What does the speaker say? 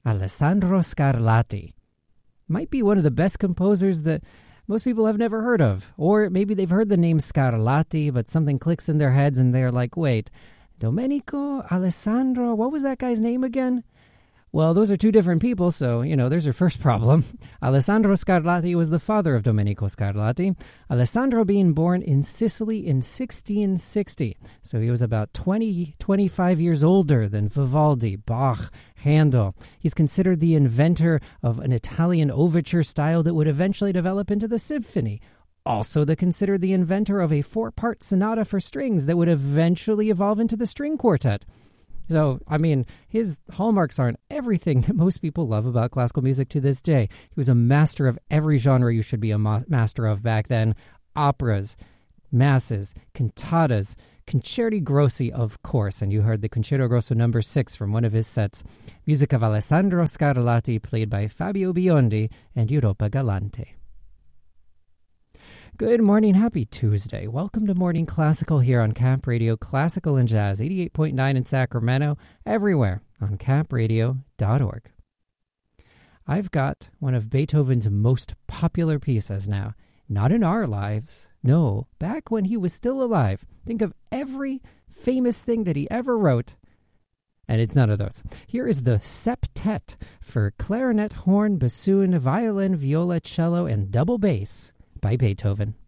Alessandro Scarlatti. Might be one of the best composers that most people have never heard of. Or maybe they've heard the name Scarlatti, but something clicks in their heads and they're like, wait, Domenico, Alessandro, what was that guy's name again? Well, those are two different people, so, there's your first problem. Alessandro Scarlatti was the father of Domenico Scarlatti, Alessandro being born in Sicily in 1660. So he was about 25 years older than Vivaldi, Bach, Handel. He's considered the inventor of an Italian overture style that would eventually develop into the symphony. Also considered the inventor of a 4-part sonata for strings that would eventually evolve into the string quartet. So, his hallmarks aren't everything that most people love about classical music to this day. He was a master of every genre you should be a master of back then. Operas, masses, cantatas, concerti grossi, of course. And you heard the Concerto Grosso No. 6 from one of his sets. Music of Alessandro Scarlatti, played by Fabio Biondi and Europa Galante. Good morning, happy Tuesday. Welcome to Morning Classical here on Cap Radio, Classical and Jazz, 88.9 in Sacramento, everywhere on capradio.org. I've got one of Beethoven's most popular pieces now. Not in our lives, no, back when he was still alive. Think of every famous thing that he ever wrote, and it's none of those. Here is the Septet for clarinet, horn, bassoon, violin, viola, cello, and double bass by Beethoven.